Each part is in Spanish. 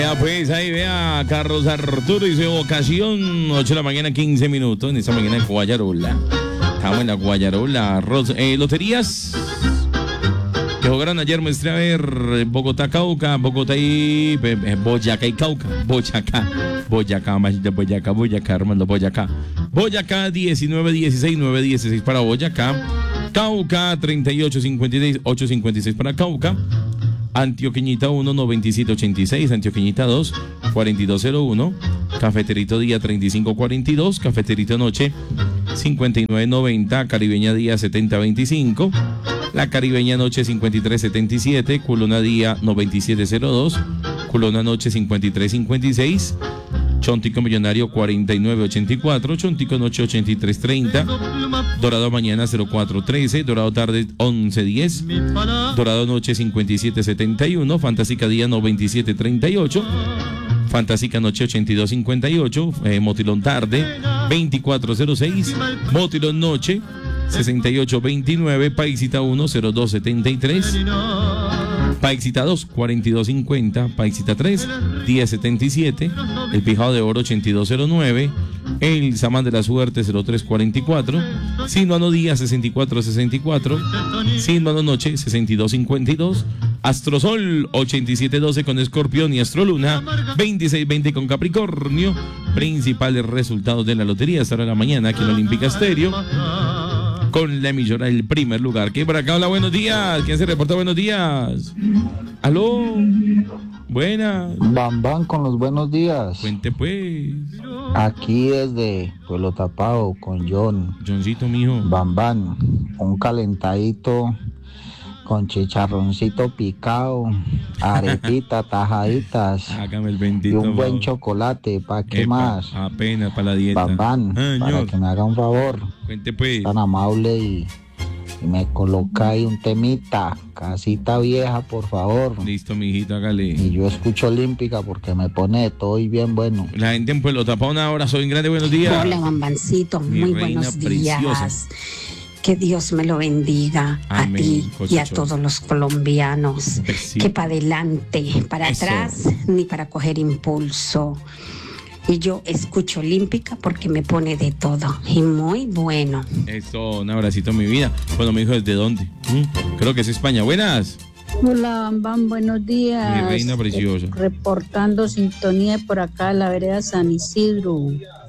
Ya pues, ahí vea, Carlos Arturo y su ocasión, 8 de la mañana, 15 minutos, en esta mañana en Guayarola. Estamos en la Guayarola. Loterías que jugaron ayer, muestre a ver, Bogotá, Cauca, Bogotá y Boyacá y Cauca. Boyacá, hermano, Boyacá. Boyacá 19-16, 9-16 para Boyacá. Cauca 38-56, 8-56 para Cauca. Antioqueñita 1, 97-86, Antioqueñita 2, 42-01, Cafeterito Día 35-42, Cafeterito Noche 59-90, Caribeña Día 70-25, La Caribeña Noche 53-77, Culona Día 97-02, Culona Noche 53-56, Chontico Millonario 49-84, Chontico Noche 83-30, Dorado Mañana 04-13, Dorado Tarde 11-10, Dorado Noche 57-71, Fantástica Día 97-38, Fantástica Noche 82-58, Motilón Tarde 24-06, Motilón Noche 68-29, Paisita 1 02-73, Paixita 2, 42.50, Paixita 3, 10.77, el Pijao de Oro 82.09, el Samán de la Suerte 03.44, Silvano Día 64.64, Silvano Noche 62.52, Astrosol 87.12 con Escorpión y Astroluna 26.20 con Capricornio. Principales resultados de la lotería hasta ahora de la mañana aquí en Olímpica Estéreo, con la emisora del primer lugar. ¿Quién por acá? Hola, buenos días. ¿Quién se reporta? Buenos días. Aló. Buenas. Bam con los buenos días. Cuente pues. Aquí desde Pueblo Tapado con Johncito, mijo. Bam, un calentadito con chicharroncito picado, arepita, tajaditas. Hágame el bendito. Y un buen chocolate, ¿para qué más? Apenas para la dieta. Bam, para que me haga un favor. Cuente pues. Tan amable y me coloca ahí un temita, Casita Vieja, por favor. Listo, mijito, hágale. Y yo escucho Olímpica porque me pone todo y bien bueno. La gente en Pueblo Tapado, una hora, soy grande, buenos días. Hola, Bambancito, muy buenos días. Preciosa. Que Dios me lo bendiga. Amén. A ti y a todos los colombianos. Que para adelante, para atrás, ni para coger impulso. Y yo escucho Olímpica porque me pone de todo. Y muy bueno. Eso, un abracito, mi vida. Bueno, me dijo, ¿desde dónde? Creo que es España. Buenas. Hola, Bam, buenos días. Mi reina preciosa. Reportando sintonía por acá, la vereda San Isidro.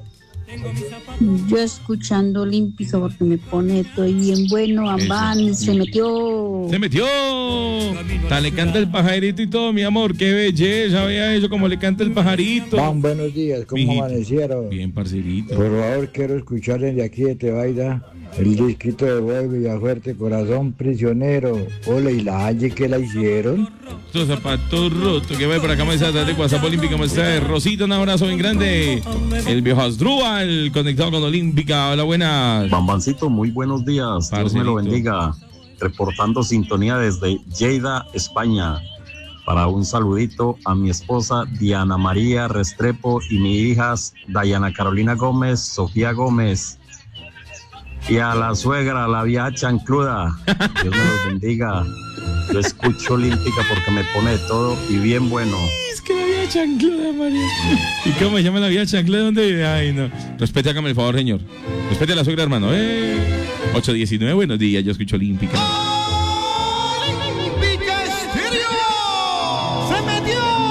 Yo escuchando Olímpica porque me pone todo bien bueno. Bam, se metió. ¡Se metió! Le canta el pajarito y todo, mi amor. ¡Qué belleza! Vea eso, como le canta el pajarito. Bam, buenos días. ¿Cómo Mijito. Amanecieron? Bien, parcerito. Por favor, quiero escuchar desde aquí de Tebaida el disquito de Boy Villafuerte, Corazón Prisionero. Hola, ¿y la Angie que la hicieron? Estos zapatos rotos. Que va por acá, muestra de WhatsApp Olímpica, muestra de Rosita. Un abrazo bien grande. El viejo Asdrúbal, conectado con Olímpica. Hola, buenas. Bambancito, muy buenos días. Parcerito. Dios me lo bendiga. Reportando sintonía desde Lleida, España. Para un saludito a mi esposa Diana María Restrepo y mis hijas Dayana Carolina Gómez, Sofía Gómez. Y a la suegra, la vieja chancluda. Dios me los bendiga. Yo escucho Olímpica porque me pone de todo y bien bueno. Es que la vieja chancluda, María. ¿Y cómo se llama la vieja chancluda? ¿Dónde vive? Ay, no. Respete, hágame el favor, señor. Respete a la suegra, hermano. 8:19, buenos días, yo escucho Olímpica.